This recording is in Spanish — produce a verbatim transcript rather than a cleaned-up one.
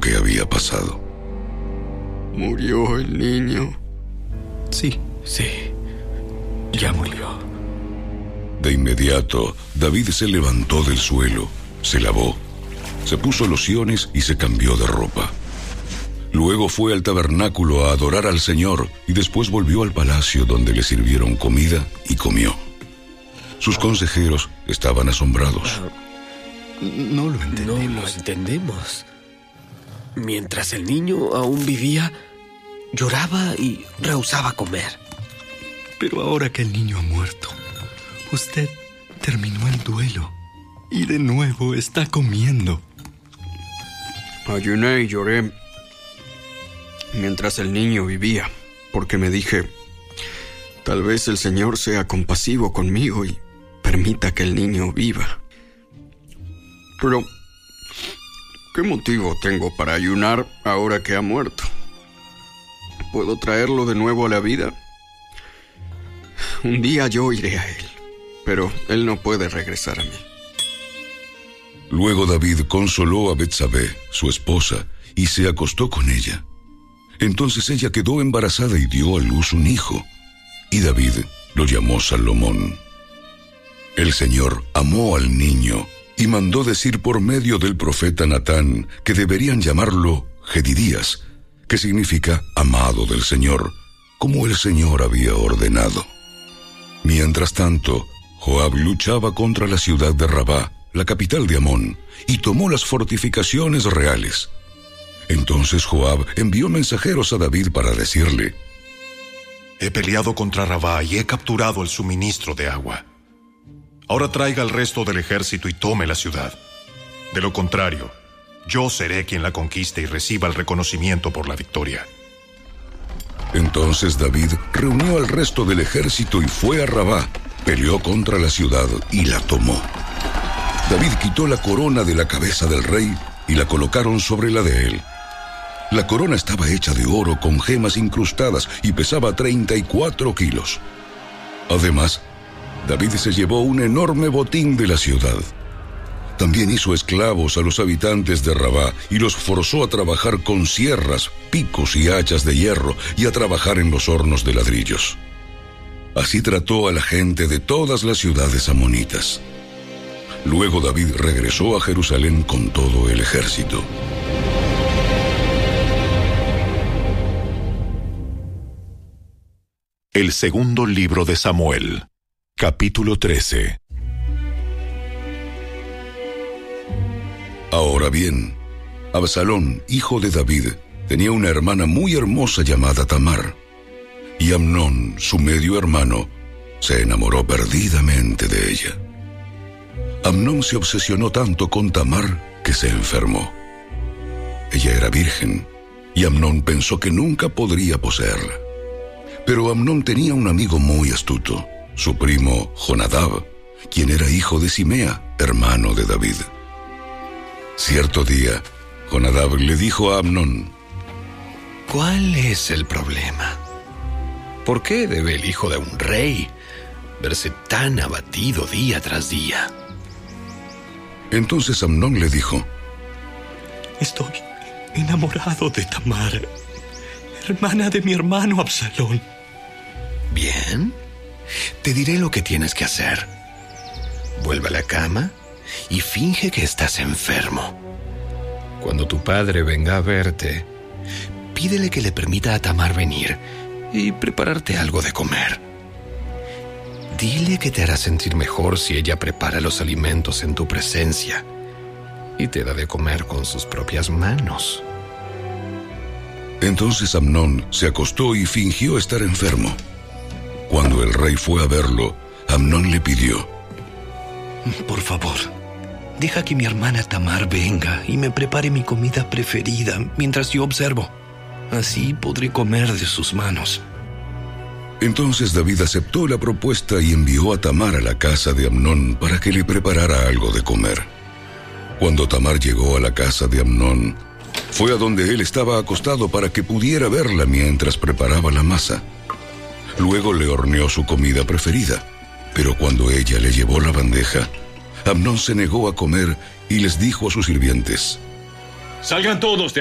que había pasado. ¿Murió el niño? Sí, sí, ya murió. De inmediato, David se levantó del suelo, se lavó, se puso lociones y se cambió de ropa. Luego fue al tabernáculo a adorar al Señor y después volvió al palacio donde le sirvieron comida y comió. Sus consejeros estaban asombrados. No lo entendemos. No lo entendemos. Mientras el niño aún vivía, lloraba y rehusaba comer. Pero ahora que el niño ha muerto, usted terminó el duelo y de nuevo está comiendo. Ayuné y lloré mientras el niño vivía, porque me dije, tal vez el Señor sea compasivo conmigo y permita que el niño viva. Pero, ¿qué motivo tengo para ayunar ahora que ha muerto? ¿Puedo traerlo de nuevo a la vida? Un día yo iré a él, pero él no puede regresar a mí. Luego David consoló a Betsabé, su esposa, y se acostó con ella. Entonces ella quedó embarazada y dio a luz un hijo, y David lo llamó Salomón. El Señor amó al niño y mandó decir por medio del profeta Natán que deberían llamarlo Jedidías, que significa amado del Señor, como el Señor había ordenado. Mientras tanto, Joab luchaba contra la ciudad de Rabá, la capital de Amón, y tomó las fortificaciones reales. Entonces Joab envió mensajeros a David para decirle: He peleado contra Rabá y he capturado el suministro de agua. Ahora traiga el resto del ejército y tome la ciudad. De lo contrario, yo seré quien la conquiste y reciba el reconocimiento por la victoria. Entonces David reunió al resto del ejército y fue a Rabá, peleó contra la ciudad y la tomó. David quitó la corona de la cabeza del rey y la colocaron sobre la de él. La corona estaba hecha de oro con gemas incrustadas y pesaba treinta y cuatro kilos. Además, David se llevó un enorme botín de la ciudad. También hizo esclavos a los habitantes de Rabá y los forzó a trabajar con sierras, picos y hachas de hierro y a trabajar en los hornos de ladrillos. Así trató a la gente de todas las ciudades amonitas. Luego David regresó a Jerusalén con todo el ejército. El segundo libro de Samuel, capítulo trece. Ahora bien, Absalón, hijo de David, tenía una hermana muy hermosa llamada Tamar, y Amnón, su medio hermano, se enamoró perdidamente de ella. Amnón se obsesionó tanto con Tamar que se enfermó. Ella era virgen, y Amnón pensó que nunca podría poseerla. Pero Amnón tenía un amigo muy astuto, su primo Jonadab, quien era hijo de Simea, hermano de David. Cierto día, Jonadab le dijo a Amnón: ¿Cuál es el problema? ¿Por qué debe el hijo de un rey verse tan abatido día tras día? Entonces Amnón le dijo: Estoy enamorado de Tamar, hermana de mi hermano Absalón. Bien, te diré lo que tienes que hacer. Vuelve a la cama y finge que estás enfermo. Cuando tu padre venga a verte, pídele que le permita a Tamar venir y prepararte algo de comer. Dile que te hará sentir mejor si ella prepara los alimentos en tu presencia y te da de comer con sus propias manos. Entonces Amnón se acostó y fingió estar enfermo. Cuando el rey fue a verlo, Amnón le pidió: Por favor, deja que mi hermana Tamar venga y me prepare mi comida preferida mientras yo observo. Así podré comer de sus manos. Entonces David aceptó la propuesta y envió a Tamar a la casa de Amnón para que le preparara algo de comer. Cuando Tamar llegó a la casa de Amnón, fue a donde él estaba acostado para que pudiera verla mientras preparaba la masa. Luego le horneó su comida preferida, pero cuando ella le llevó la bandeja, Amnón se negó a comer y les dijo a sus sirvientes: Salgan todos de